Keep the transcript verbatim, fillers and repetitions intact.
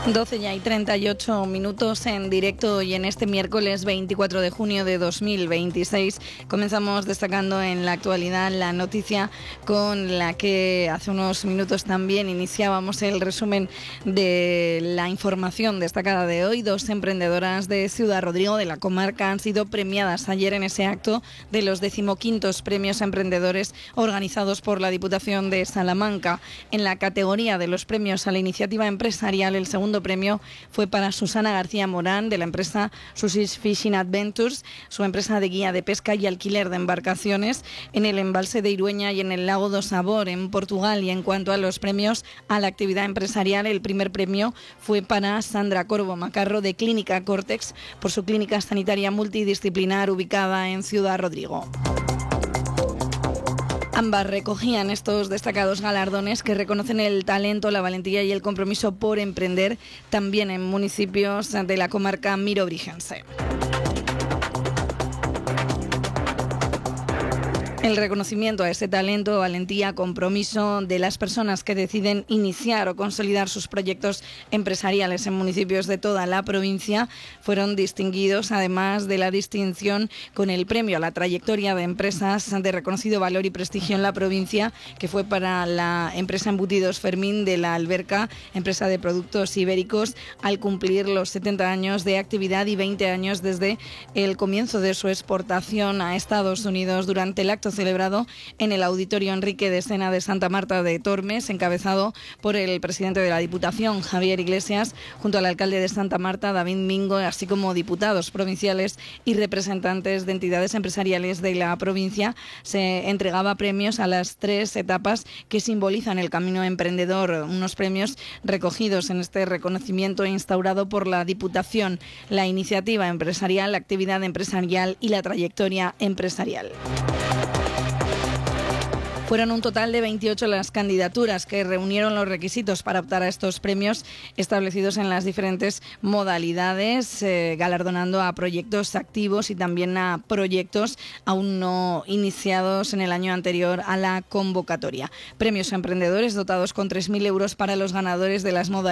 doce ya y treinta y ocho minutos en directo y en este miércoles veinticuatro de junio de dos mil veintiséis comenzamos destacando en la actualidad la noticia con la que hace unos minutos también iniciábamos el resumen de la información destacada de hoy. Dos emprendedoras de Ciudad Rodrigo, de la comarca, han sido premiadas ayer en ese acto de los decimoquintos premios a emprendedores organizados por la Diputación de Salamanca. En la categoría de los premios a la iniciativa empresarial, el segundo premio fue para Susana García Morán, de la empresa Susis Fishing Adventures, su empresa de guía de pesca y alquiler de embarcaciones en el embalse de Irueña y en el lago do Sabor, en Portugal. Y en cuanto a los premios a la actividad empresarial, el primer premio fue para Sandra Corvo Macarro, de Clínica Cortex, por su clínica sanitaria multidisciplinar ubicada en Ciudad Rodrigo. Ambas recogían estos destacados galardones que reconocen el talento, la valentía y el compromiso por emprender también en municipios de la comarca mirobrigense. El reconocimiento a ese talento, valentía, compromiso de las personas que deciden iniciar o consolidar sus proyectos empresariales en municipios de toda la provincia fueron distinguidos, además de la distinción con el premio a la trayectoria de empresas de reconocido valor y prestigio en la provincia, que fue para la empresa Embutidos Fermín de la Alberca, empresa de productos ibéricos, al cumplir los setenta años de actividad y veinte años desde el comienzo de su exportación a Estados Unidos. Durante el acto celebrado en el Auditorio Enrique de Sena de Santa Marta de Tormes, encabezado por el presidente de la Diputación, Javier Iglesias, junto al alcalde de Santa Marta, David Mingo, así como diputados provinciales y representantes de entidades empresariales de la provincia, se entregaba premios a las tres etapas que simbolizan el camino emprendedor, unos premios recogidos en este reconocimiento instaurado por la Diputación: la iniciativa empresarial, la actividad empresarial y la trayectoria empresarial. Fueron un total de veintiocho las candidaturas que reunieron los requisitos para optar a estos premios establecidos en las diferentes modalidades, eh, galardonando a proyectos activos y también a proyectos aún no iniciados en el año anterior a la convocatoria. Premios a emprendedores dotados con tres mil euros para los ganadores de las modalidades